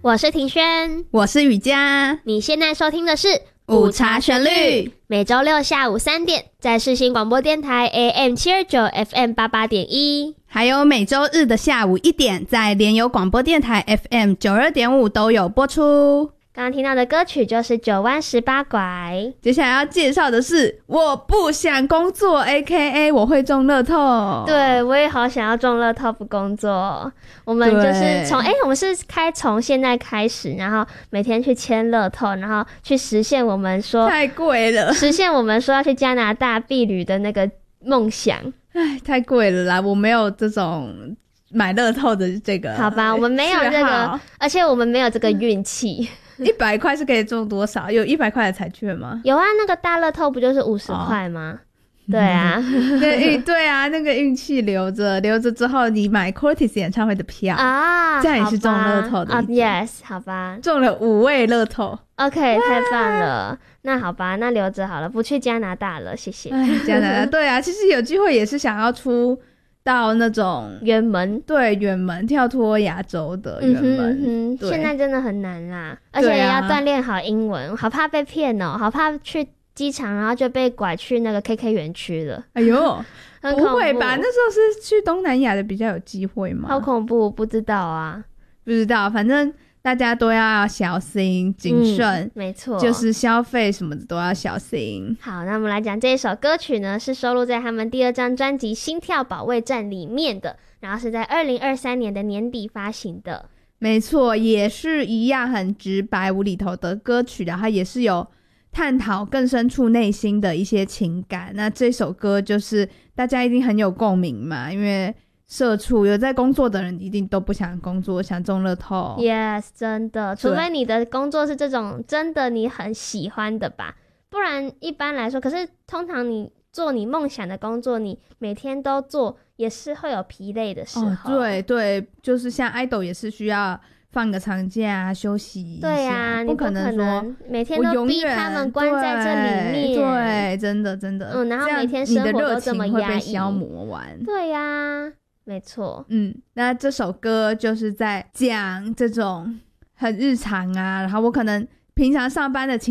我是庭轩， 我是雨佳。 你现在收听的是午茶旋律， 每周六下午3点在世新广播电台 AM729 FM88.1， 还有每周日的下午1点在联友广播电台 FM92.5 都有播出。 刚刚听到的歌曲就是九弯18拐。 接下来要介绍的是我不想工作 AKA 我会中乐透。 对，我也好想要中乐透不工作。我们就是我们是从现在开始，然后每天去签乐透，然后去实现我们说太贵了， 实现我们说要去加拿大避旅的那个梦想。 唉，太贵了啦，我没有这种买乐透的这个。 好吧，我们没有这个，而且我们没有这个运气。 100块是可以中多少？有100块的彩券吗？ 有啊，那个大乐透不就是50块吗？对啊， 对啊，那个运气留着之后，你买 Cortis 演唱会的票啊， 这样也是中乐透的 yes， 好吧， 中了5位乐透。 OK， 太棒了。那好吧，那留着好了，不去加拿大了，谢谢。 加拿大，对啊，其实有机会也是想要出到那种远门， 对，远门跳脱亚洲的远门， 现在真的很难啦，而且也要锻炼好英文，好怕被骗哦，好怕去机场然后就被拐去那个 KK 园区了。 哎呦， 不会吧？那时候是去东南亚的比较有机会吗？ 好恐怖，不知道啊， 不知道，反正大家都要小心谨慎， 没错， 就是消费什么的都要小心。 好，那我们来讲这一首歌曲呢，是收录在他们第2张专辑《心跳保卫战》里面的，然后是在2023年的年底发行的。 没错，也是一样很直白无厘头的歌曲，然后也是有探讨更深处内心的一些情感。那这首歌就是大家一定很有共鸣嘛，因为社畜有在工作的人一定都不想工作，想中乐透。 Yes， 真的，除非你的工作是这种真的你很喜欢的吧，不然一般来说，可是通常你做你梦想的工作，你每天都做也是会有疲累的时候。 对，就是像 idol 也是需要放个长假休息一下。 对啊，你不可能说每天都逼他们关在这里面。 对，真的然后每天生活都这么压抑， 你的热情会被消磨完。 对啊，没错。 那这首歌就是在讲这种很日常啊，然后我可能平常上班的情